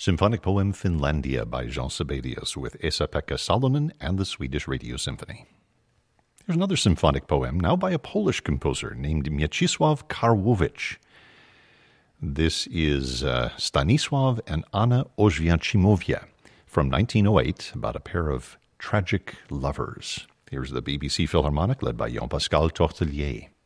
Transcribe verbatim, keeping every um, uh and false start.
Symphonic poem Finlandia by Jean Sibelius with Esa-Pekka Salonen and the Swedish Radio Symphony. Here's another symphonic poem, now by a Polish composer named Mieczysław Karłowicz. This is uh, Stanisław and Anna Oświęcimowie from nineteen oh eight, about a pair of tragic lovers. Here's the B B C Philharmonic led by Jean-Pascal Tortelier.